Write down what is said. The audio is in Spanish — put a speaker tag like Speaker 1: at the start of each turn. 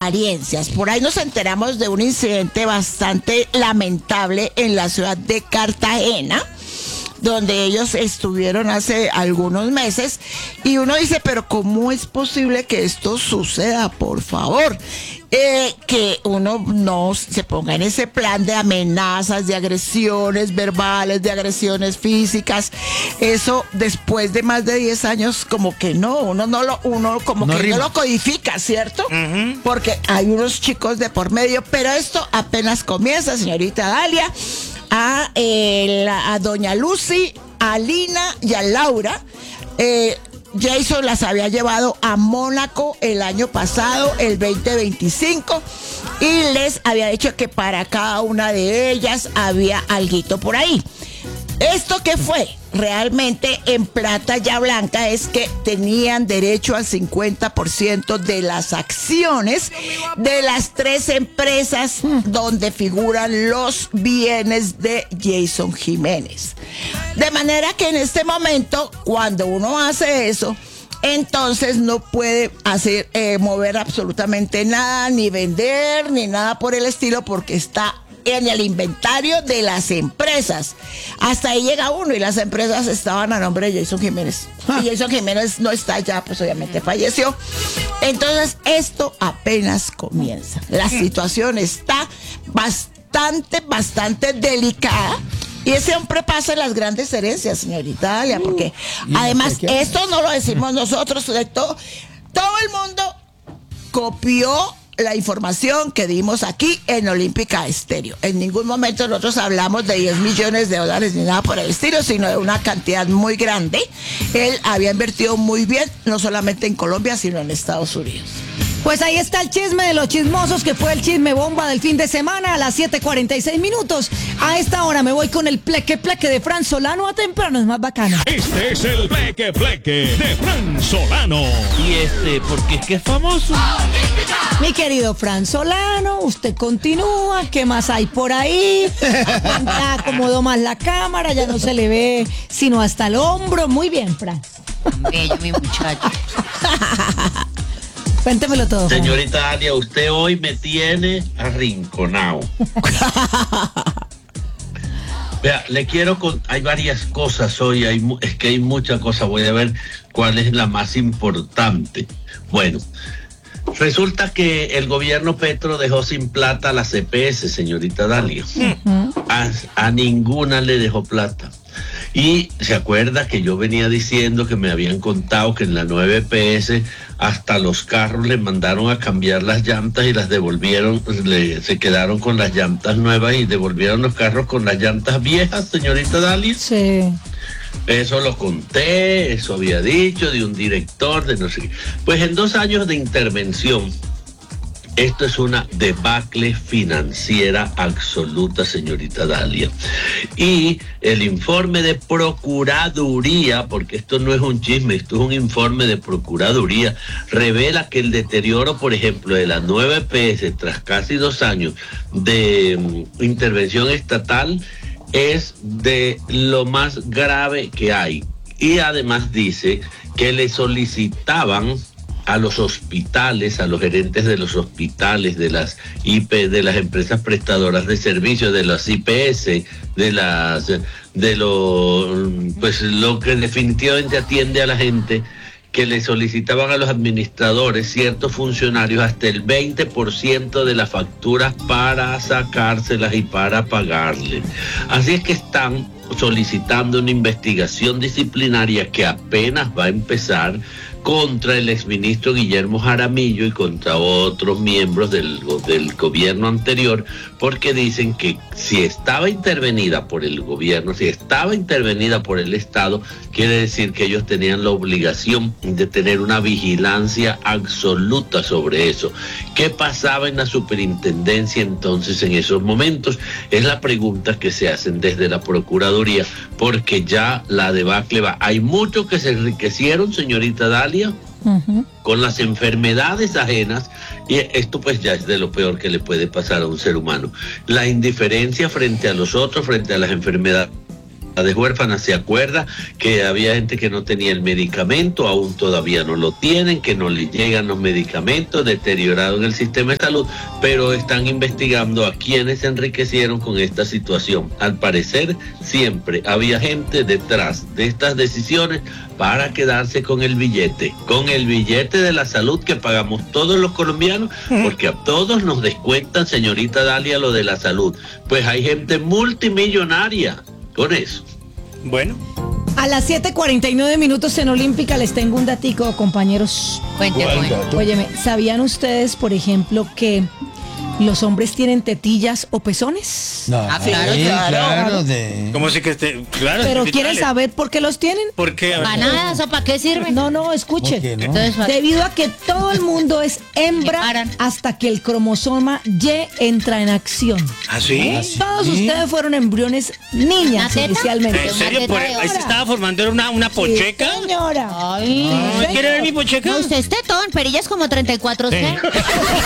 Speaker 1: apariencias. Por ahí nos enteramos de un incidente bastante lamentable en la ciudad de Cartagena, donde ellos estuvieron hace algunos meses, y uno dice, pero ¿cómo es posible que esto suceda? Por favor, que uno no se ponga en ese plan de amenazas, de agresiones verbales, de agresiones físicas. Eso después de más de 10 años como que no, uno como no que rima. No lo codifica, ¿cierto? Uh-huh. Porque hay unos chicos de por medio, pero esto apenas comienza, señorita Dalia. A doña Lucy, a Lina y a Laura. Jason las había llevado a Mónaco el año pasado, el 2025, y les había dicho que para cada una de ellas había alguito por ahí. ¿Esto qué fue? Realmente en plata ya blanca es que tenían derecho al 50% de las acciones de las 3 empresas donde figuran los bienes de Jason Jiménez. De manera que en este momento, cuando uno hace eso, entonces no puede hacer mover absolutamente nada, ni vender, ni nada por el estilo, porque está en el inventario de las empresas. Hasta ahí llega uno, y las empresas estaban a nombre de Jason Jiménez. Y Jason Jiménez no está ya, pues obviamente falleció. Entonces esto apenas comienza. La situación está bastante delicada. Y ese hombre pasa en las grandes herencias, señorita Dalia, porque además esto no lo decimos nosotros, todo el mundo copió la información que dimos aquí en Olímpica Estéreo. En ningún momento nosotros hablamos de $10 millones ni nada por el estilo, sino de una cantidad muy grande. Él había invertido muy bien, no solamente en Colombia, sino en Estados Unidos.
Speaker 2: Pues ahí está el chisme de los chismosos, que fue el chisme bomba del fin de semana a las 7:46. A esta hora me voy con el pleque de Fran Solano. A temprano es más bacano.
Speaker 3: Este es el pleque de Fran Solano.
Speaker 4: ¿Y porque es que es famoso?
Speaker 2: Mi querido Fran Solano, usted continúa. ¿Qué más hay por ahí? Ya acomodó más la cámara, ya no se le ve sino hasta el hombro. Muy bien, Fran.
Speaker 5: Bello, mi muchacho.
Speaker 2: Cuéntemelo todo, Fran.
Speaker 4: Señorita Dalia, usted hoy me tiene arrinconado. Vea, hay varias cosas hoy, es que hay muchas cosas, voy a ver cuál es la más importante. Bueno, resulta que el gobierno Petro dejó sin plata a las EPS, señorita Dalia. Uh-huh. A ninguna le dejó plata. Y se acuerda que yo venía diciendo que me habían contado que en la 9 EPS hasta los carros le mandaron a cambiar las llantas y las devolvieron, se quedaron con las llantas nuevas y devolvieron los carros con las llantas viejas, señorita Dalia.
Speaker 2: Sí.
Speaker 4: Eso lo conté, eso había dicho de un director, de no sé qué. Pues en 2 años de intervención, esto es una debacle financiera absoluta, señorita Dalia. Y el informe de Procuraduría, porque esto no es un chisme, esto es un informe de Procuraduría, revela que el deterioro, por ejemplo, de la 9 EPS tras casi 2 años de intervención estatal es de lo más grave que hay. Y además dice que le solicitaban a los hospitales, a los gerentes de los hospitales, de las de las empresas prestadoras de servicios, de las IPS, lo que definitivamente atiende a la gente, que le solicitaban a los administradores, ciertos funcionarios, hasta el 20% de las facturas para sacárselas y para pagarle. Así es que están solicitando una investigación disciplinaria que apenas va a empezar contra el exministro Guillermo Jaramillo y contra otros miembros del gobierno anterior, porque dicen que si estaba intervenida por el gobierno, si estaba intervenida por el Estado, quiere decir que ellos tenían la obligación de tener una vigilancia absoluta sobre eso. ¿Qué pasaba en la superintendencia entonces en esos momentos? Es la pregunta que se hacen desde la Procuraduría, porque ya la debacle va. Hay muchos que se enriquecieron, señorita Dalia, uh-huh, con las enfermedades ajenas, y esto pues ya es de lo peor que le puede pasar a un ser humano. La indiferencia frente a los otros, frente a las enfermedades de huérfanas, se acuerda que había gente que no tenía el medicamento, aún todavía no lo tienen, que no les llegan los medicamentos, deteriorado en el sistema de salud, pero están investigando a quienes se enriquecieron con esta situación. Al parecer, siempre había gente detrás de estas decisiones para quedarse con el billete de la salud que pagamos todos los colombianos, porque a todos nos descuentan, señorita Dalia, lo de la salud. Pues hay gente multimillonaria con eso.
Speaker 6: Bueno.
Speaker 2: A las 7:49 en Olímpica les tengo un datico, compañeros.
Speaker 5: Cuente.
Speaker 2: Óyeme, ¿sabían ustedes, por ejemplo, que los hombres tienen tetillas o pezones?
Speaker 7: No,
Speaker 5: Ah, claro,
Speaker 7: sí,
Speaker 1: claro.
Speaker 7: ¿Cómo
Speaker 6: Sí que claro.
Speaker 2: Pero
Speaker 6: sí,
Speaker 2: ¿quieren
Speaker 6: dale.
Speaker 2: saber por qué los tienen?
Speaker 6: ¿Por qué? A ver.
Speaker 5: ¿Ganadas o para qué sirve?
Speaker 2: No, escuche.
Speaker 7: ¿Por qué no?
Speaker 5: Entonces,
Speaker 2: Debido a que todo el mundo es hembra
Speaker 5: Paran.
Speaker 2: hasta que el cromosoma Y entra en acción.
Speaker 6: ¿Ah, sí?
Speaker 2: Todos ustedes fueron embriones niñas
Speaker 5: ¿Una teta?
Speaker 2: inicialmente.
Speaker 6: ¿En serio?
Speaker 5: teta de
Speaker 6: Ahí se
Speaker 5: hora.
Speaker 6: estaba formando una pocheca.
Speaker 2: Sí, señora.
Speaker 5: Ay.
Speaker 6: ¿Quiere ver mi pocheca?
Speaker 5: No, usted es tetón, perillas como 34 C.